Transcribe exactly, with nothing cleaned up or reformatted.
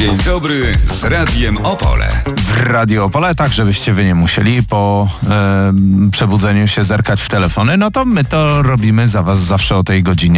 Dzień dobry z Radiem Opole. W Radio Opole, tak żebyście wy nie musieli po e, przebudzeniu się zerkać w telefony, no to my to robimy za was zawsze o tej godzinie.